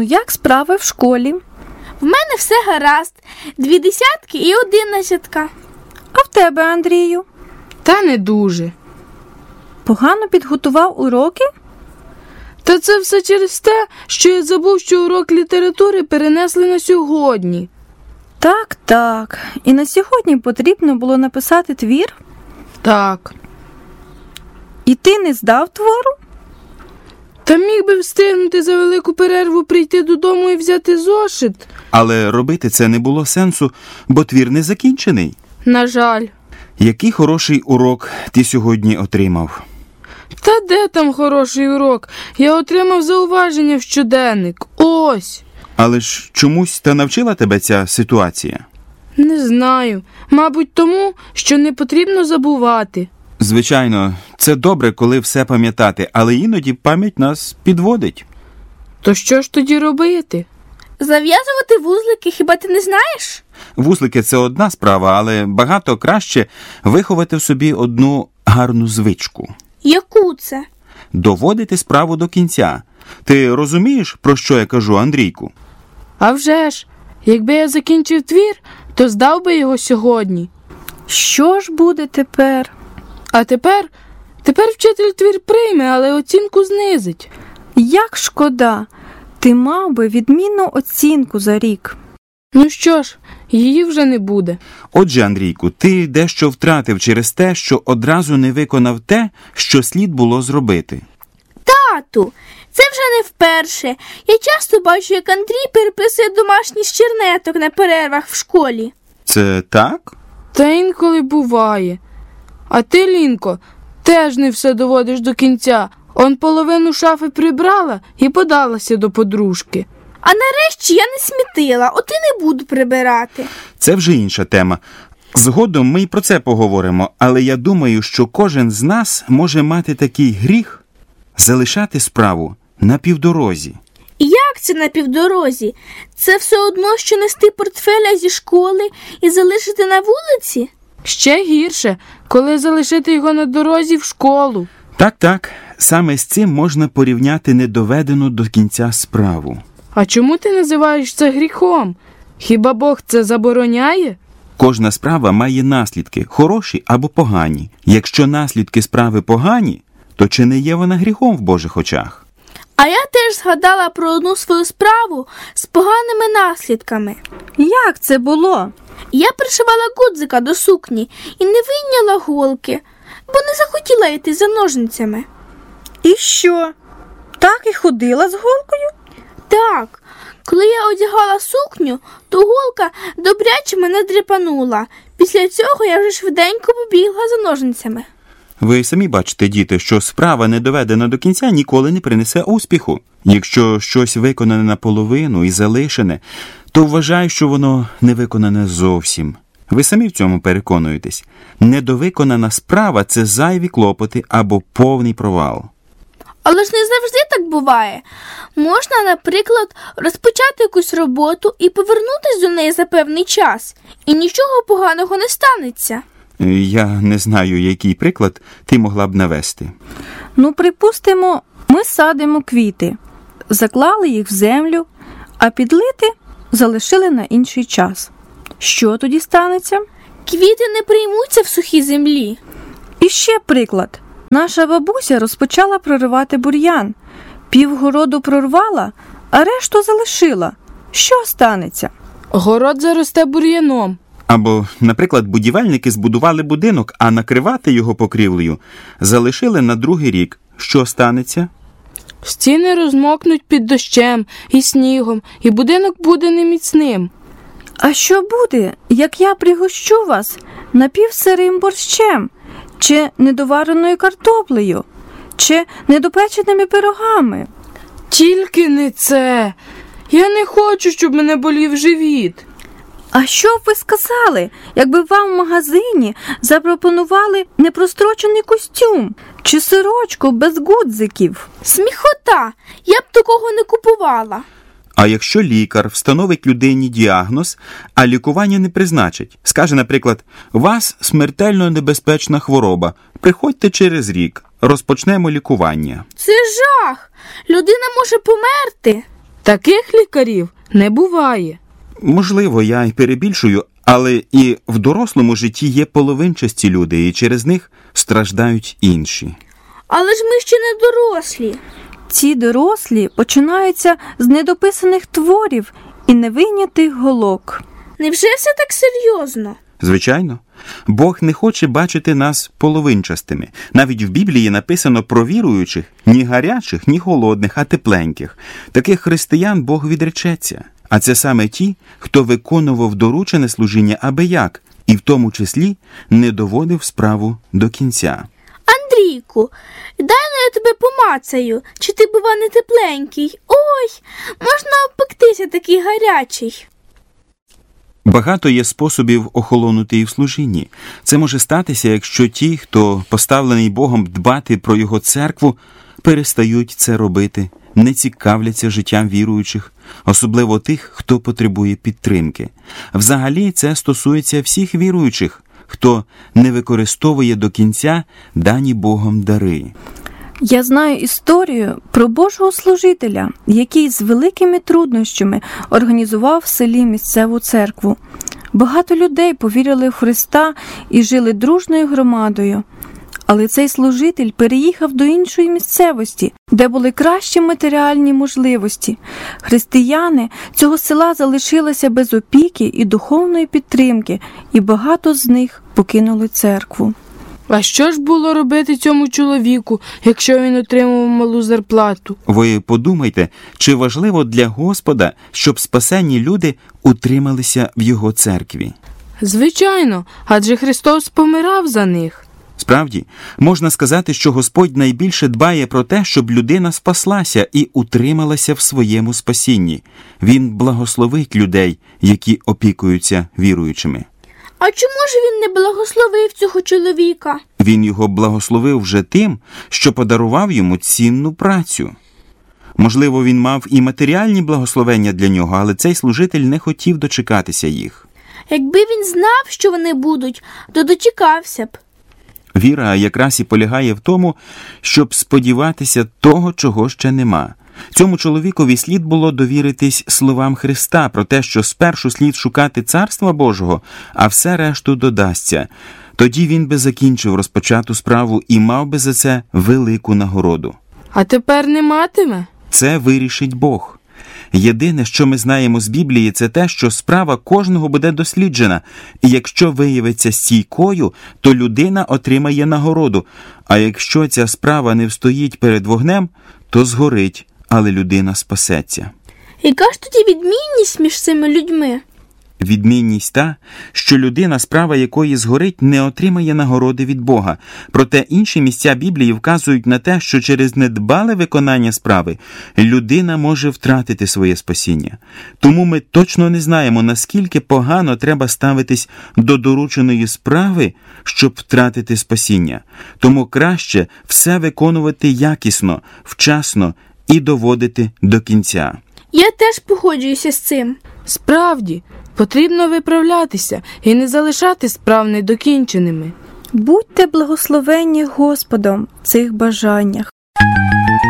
як справи в школі? В мене все гаразд. 2 десятки і 11. А в тебе, Андрію? Та не дуже. Погано підготував уроки? Та це все через те, що я забув, що урок літератури перенесли на сьогодні. Так. І на сьогодні потрібно було написати твір? Так. І ти не здав твору? Та міг би встигнути за велику перерву прийти додому і взяти зошит. Але робити це не було сенсу, бо твір не закінчений. На жаль. Який хороший урок ти сьогодні отримав? Та де там хороший урок? Я отримав зауваження в щоденник. Ось. Але ж чомусь та навчила тебе ця ситуація? Не знаю. Мабуть, тому, що не потрібно забувати. Звичайно, це добре, коли все пам'ятати, але іноді пам'ять нас підводить. То що ж тоді робити? Зав'язувати вузлики, хіба ти не знаєш? Вузлики – це одна справа, але багато краще виховати в собі одну гарну звичку. Яку це? Доводити справу до кінця. Ти розумієш, про що я кажу, Андрійку? А вже ж, якби я закінчив твір, то здав би його сьогодні. Що ж буде тепер? А тепер вчитель твір прийме, але оцінку знизить. Як шкода. Ти мав би відмінну оцінку за рік. Ну що ж, її вже не буде. Отже, Андрійку, ти дещо втратив через те, що одразу не виконав те, що слід було зробити. Тату, це вже не вперше. Я часто бачу, як Андрій переписує домашні з чернеток на перервах в школі. Це так? Та інколи буває. А ти, Лінко, теж не все доводиш до кінця. Он половину шафи прибрала і подалася до подружки. А нарешті я не смітила, от і не буду прибирати. Це вже інша тема. Згодом ми й про це поговоримо, але я думаю, що кожен з нас може мати такий гріх – залишати справу на півдорозі. Як це на півдорозі? Це все одно, що нести портфеля зі школи і залишити на вулиці? Ще гірше, коли залишити його на дорозі в школу. Так, саме з цим можна порівняти недоведену до кінця справу. А чому ти називаєш це гріхом? Хіба Бог це забороняє? Кожна справа має наслідки, хороші або погані. Якщо наслідки справи погані, то чи не є вона гріхом в Божих очах? А я теж згадала про одну свою справу з поганими наслідками. Як це було? Я пришивала гудзика до сукні і не вийняла голки, бо не захотіла йти за ножницями. І що? Так і ходила з голкою? Так, коли я одягала сукню, то голка добряче мене дріпанула. Після цього я вже швиденько побігла за ножницями. Ви самі бачите, діти, що справа, не доведена до кінця, ніколи не принесе успіху. Якщо щось виконане наполовину і залишене, то вважаю, що воно не виконане зовсім. Ви самі в цьому переконуєтесь. Недовиконана справа – це зайві клопоти або повний провал. Але ж не завжди так буває. Можна, наприклад, розпочати якусь роботу і повернутися до неї за певний час, і нічого поганого не станеться. Я не знаю, який приклад ти могла б навести. Ну, припустимо, ми садимо квіти, заклали їх в землю, а підлити залишили на інший час. Що тоді станеться? Квіти не приймуться в сухій землі. І ще приклад. Наша бабуся розпочала проривати бур'ян. Півгороду прорвала, а решту залишила. Що станеться? Город заросте бур'яном. Або, наприклад, будівельники збудували будинок, а накривати його покрівлею залишили на другий рік. Що станеться? Стіни розмокнуть під дощем і снігом, і будинок буде неміцним. А що буде, як я пригощу вас напівсирим борщем, чи недовареною картоплею, чи недопеченими пирогами? Тільки не це. Я не хочу, щоб мене болів живіт. А що б ви сказали, якби вам в магазині запропонували непрострочений костюм чи сорочку без гудзиків? Сміхота! Я б такого не купувала. А якщо лікар встановить людині діагноз, а лікування не призначить? Скаже, наприклад, у вас смертельно небезпечна хвороба, приходьте через рік, розпочнемо лікування. Це жах! Людина може померти. Таких лікарів не буває. Можливо, я й перебільшую, але і в дорослому житті є половинчасті люди, і через них страждають інші. Але ж ми ще не дорослі. Ці дорослі починаються з недописаних творів і невийнятих голок. Невже все так серйозно? Звичайно, Бог не хоче бачити нас половинчастими. Навіть в Біблії написано про віруючих ні гарячих, ні холодних, а тепленьких. Таких християн Бог відречеться. А це саме ті, хто виконував доручене служіння абияк, і в тому числі не доводив справу до кінця. Андрійку, дай-но я тебе помацаю, чи ти, бува, не тепленький? Ой, можна обпектися такий гарячий. Багато є способів охолонути і в служінні. Це може статися, якщо ті, хто поставлений Богом дбати про Його церкву, перестають це робити, не цікавляться життям віруючих, особливо тих, хто потребує підтримки. Взагалі це стосується всіх віруючих, хто не використовує до кінця дані Богом дари. Я знаю історію про Божого служителя, який з великими труднощами організував в селі місцеву церкву. Багато людей повірили в Христа і жили дружною громадою. Але цей служитель переїхав до іншої місцевості, де були кращі матеріальні можливості. Християни цього села залишилися без опіки і духовної підтримки, і багато з них покинули церкву. А що ж було робити цьому чоловіку, якщо він отримував малу зарплату? Ви подумайте, чи важливо для Господа, щоб спасенні люди утрималися в Його церкві? Звичайно, адже Христос помирав за них. Справді, можна сказати, що Господь найбільше дбає про те, щоб людина спаслася і утрималася в своєму спасінні. Він благословить людей, які опікуються віруючими. А чому ж він не благословив цього чоловіка? Він його благословив вже тим, що подарував йому цінну працю. Можливо, він мав і матеріальні благословення для нього, але цей служитель не хотів дочекатися їх. Якби він знав, що вони будуть, то дочекався б. Віра якраз і полягає в тому, щоб сподіватися того, чого ще нема. Цьому чоловікові слід було довіритись словам Христа про те, що спершу слід шукати Царства Божого, а все решту додасться. Тоді він би закінчив розпочату справу і мав би за це велику нагороду. А тепер не матиме? Це вирішить Бог. Єдине, що ми знаємо з Біблії, це те, що справа кожного буде досліджена, і якщо виявиться стійкою, то людина отримає нагороду, а якщо ця справа не встоїть перед вогнем, то згорить, але людина спасеться. Яка ж тоді відмінність між цими людьми? Відмінність та, що людина, справа якої згорить, не отримає нагороди від Бога. Проте інші місця Біблії вказують на те, що через недбале виконання справи людина може втратити своє спасіння. Тому ми точно не знаємо, наскільки погано треба ставитись до дорученої справи, щоб втратити спасіння. Тому краще все виконувати якісно, вчасно і доводити до кінця. Я теж погоджуюся з цим. Справді, потрібно виправлятися і не залишати справ недокінченими. Будьте благословенні Господом в цих бажаннях.